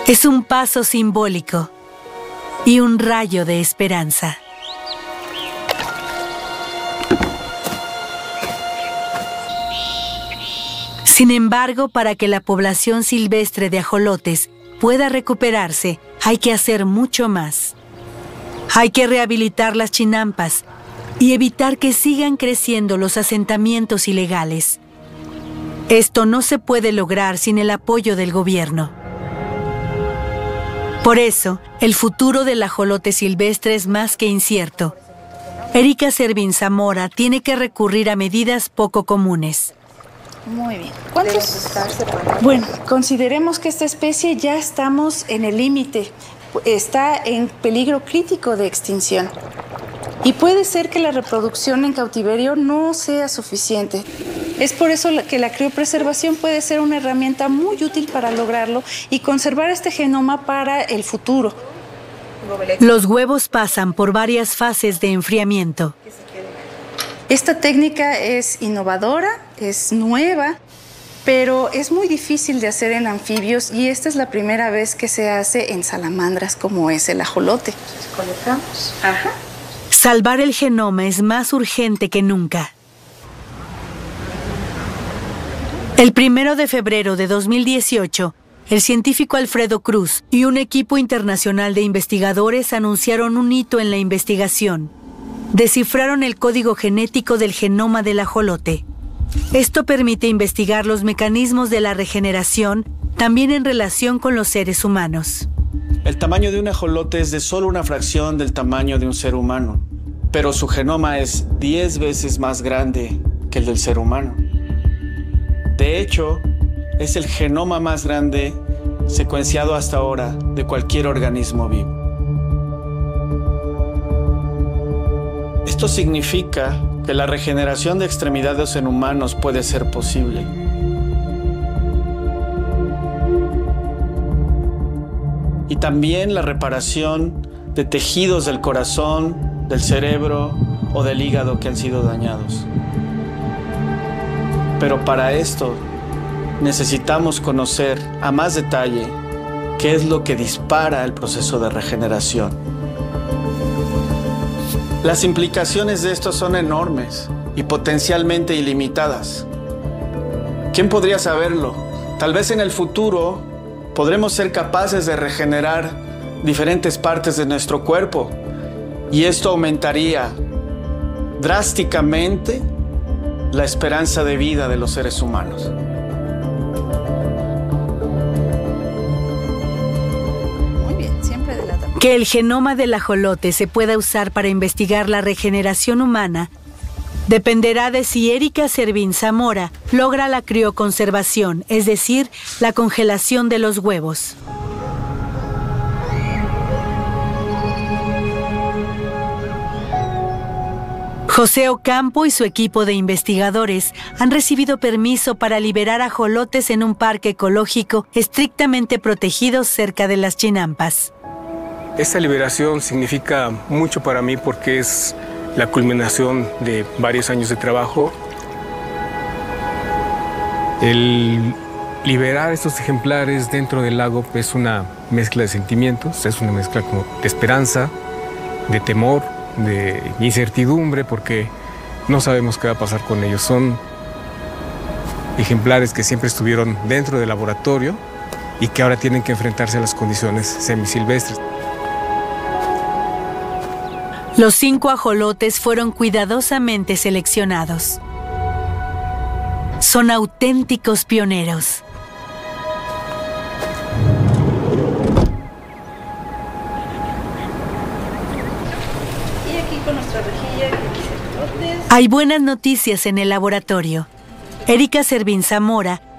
Es un paso simbólico y un rayo de esperanza. Sin embargo, para que la población silvestre de ajolotes pueda recuperarse, hay que hacer mucho más. Hay que rehabilitar las chinampas y evitar que sigan creciendo los asentamientos ilegales. Esto no se puede lograr sin el apoyo del gobierno. Por eso, el futuro del ajolote silvestre es más que incierto. Erika Servín Zamora tiene que recurrir a medidas poco comunes. Muy bien. ¿Cuántos? Bueno, consideremos que esta especie ya estamos en el límite. Está en peligro crítico de extinción. Y puede ser que la reproducción en cautiverio no sea suficiente. Es por eso que la criopreservación puede ser una herramienta muy útil para lograrlo y conservar este genoma para el futuro. Los huevos pasan por varias fases de enfriamiento. Esta técnica es innovadora, es nueva, pero es muy difícil de hacer en anfibios y esta es la primera vez que se hace en salamandras como es el ajolote. Entonces colocamos. Ajá. Salvar el genoma es más urgente que nunca. El 1 de febrero de 2018, el científico Alfredo Cruz y un equipo internacional de investigadores anunciaron un hito en la investigación. Descifraron el código genético del genoma del ajolote. Esto permite investigar los mecanismos de la regeneración, también en relación con los seres humanos. El tamaño de un ajolote es de solo una fracción del tamaño de un ser humano, pero su genoma es 10 veces más grande que el del ser humano. De hecho, es el genoma más grande secuenciado hasta ahora de cualquier organismo vivo. Esto significa que la regeneración de extremidades en humanos puede ser posible. Y también la reparación de tejidos del corazón, del cerebro o del hígado que han sido dañados. Pero para esto necesitamos conocer a más detalle qué es lo que dispara el proceso de regeneración. Las implicaciones de esto son enormes y potencialmente ilimitadas. ¿Quién podría saberlo? Tal vez en el futuro podremos ser capaces de regenerar diferentes partes de nuestro cuerpo y esto aumentaría drásticamente la esperanza de vida de los seres humanos. Que el genoma del ajolote se pueda usar para investigar la regeneración humana dependerá de si Erika Servín Zamora logra la crioconservación, es decir, la congelación de los huevos. José Ocampo y su equipo de investigadores han recibido permiso para liberar ajolotes en un parque ecológico estrictamente protegido cerca de las chinampas. Esta liberación significa mucho para mí porque es la culminación de varios años de trabajo. El liberar estos ejemplares dentro del lago es una mezcla de sentimientos, es una mezcla como de esperanza, de temor, de incertidumbre, porque no sabemos qué va a pasar con ellos. Son ejemplares que siempre estuvieron dentro del laboratorio y que ahora tienen que enfrentarse a las condiciones semisilvestres. Los 5 ajolotes fueron cuidadosamente seleccionados. Son auténticos pioneros. Y aquí con nuestra rejilla que dice ajolotes. Hay buenas noticias en el laboratorio. Erika Servín Zamora